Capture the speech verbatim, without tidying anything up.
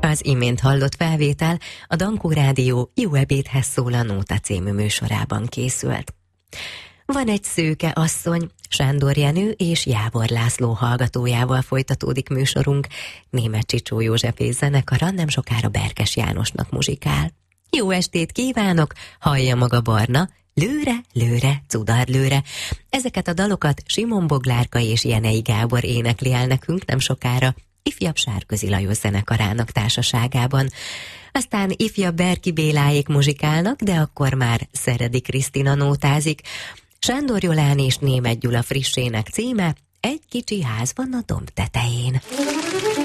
Az imént hallott felvétel a Dankó Rádió Jó ebédhez szól a Nóta című műsorában készült. Van egy szőke asszony, Sándor Jenő és Jávor László hallgatójával folytatódik műsorunk. Németh Csicsó József és zenekara nem sokára Berkes Jánosnak muzsikál. Jó estét kívánok, hallja maga Barna, lőre, lőre, cudar lőre. Ezeket a dalokat Simon Boglárka és Jenei Gábor énekli el nekünk nem sokára, ifjabb Sárközi Lajos zenekarának társaságában. Aztán ifjabb Berki Béláék muzsikálnak, de akkor már Szeredi Krisztina nótázik. Sándor Jolán és Németh Gyula frissének címe Egy kicsi ház van a domb tetején.